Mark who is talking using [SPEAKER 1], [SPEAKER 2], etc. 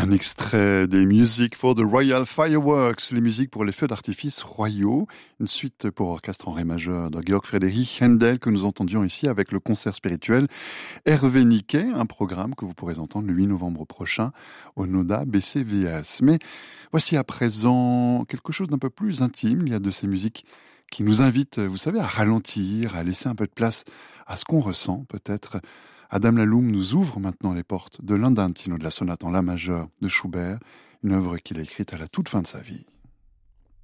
[SPEAKER 1] Un extrait des Music for the Royal Fireworks, les musiques pour les feux d'artifice royaux, une suite pour orchestre en ré majeur de Georg Friedrich Händel que nous entendions ici avec le concert spirituel Hervé Niquet, un programme que vous pourrez entendre le 8 novembre prochain au Noda BCVS. Mais voici à présent quelque chose d'un peu plus intime. Il y a de ces musiques qui nous invitent, vous savez, à ralentir, à laisser un peu de place à ce qu'on ressent peut-être. Adam Laloum nous ouvre maintenant les portes de l'Andantino de la sonate en la majeur de Schubert, une œuvre qu'il a écrite à la toute fin de sa vie.